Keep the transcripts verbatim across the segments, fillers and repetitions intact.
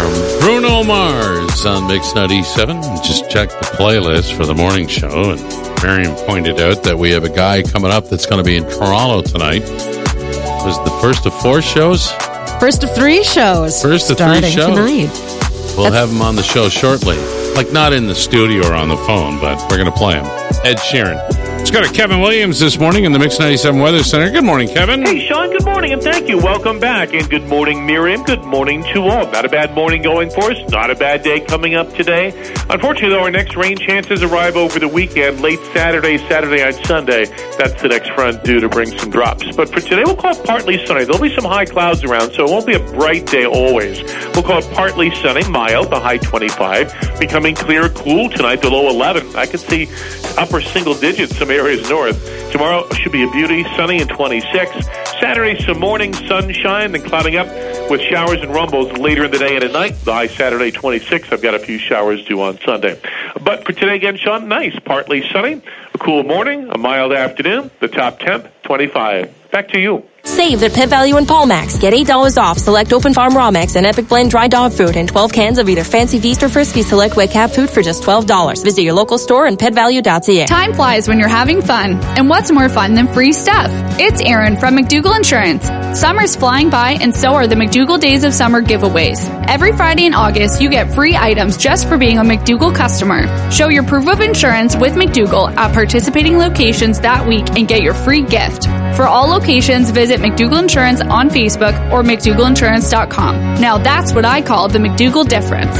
Bruno Mars on Mix ninety-seven. Just checked the playlist for the morning show, and Marion pointed out that we have a guy coming up that's going to be in Toronto tonight. This is the first of four shows? First of three shows. First of starting three shows. Tonight. We'll That's- have him on the show shortly. Like, not in the studio or on the phone, but we're going to play him. Ed Sheeran. Let's go to Kevin Williams this morning in the Mix ninety-seven Weather Center. Good morning, Kevin. Hey, Sean, good morning, and thank you. Welcome back, and good morning, Miriam. Good morning to all. Not a bad morning going for us. Not a bad day coming up today. Unfortunately, though, our next rain chances arrive over the weekend, late Saturday, Saturday and Sunday. That's the next front due to bring some drops. But for today, we'll call it partly sunny. There'll be some high clouds around, so it won't be a bright day always. We'll call it partly sunny, mild, the high twenty-five. Becoming clear, cool tonight, the low eleven. I could see upper single digits, some areas north. Tomorrow should be a beauty, sunny and twenty-six. Saturday, some morning sunshine, then clouding up with showers and rumbles later in the day and at night. The high Saturday, twenty-six. I've got a few showers due on Sunday. But for today, again, Sean, nice. Partly sunny, a cool morning, a mild afternoon. The top temp, twenty-five. Back to you. Save at Pet Value and Paulmax. Get eight dollars off select Open Farm Raw Mix and Epic Blend dry dog food and twelve cans of either Fancy Feast or Frisky Select Wet Cat food for just twelve dollars. Visit your local store and pet value dot c a. Time flies when you're having fun. And what's more fun than free stuff? It's Erin from McDougall Insurance. Summer's flying by, and so are the McDougall Days of Summer giveaways. Every Friday in August, you get free items just for being a McDougall customer. Show your proof of insurance with McDougall at participating locations that week and get your free gift. For all locations, visit McDougall Insurance on Facebook or McDougall Insurance dot com. Now that's what I call the McDougall difference.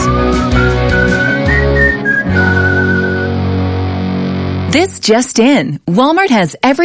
This just in. Walmart has every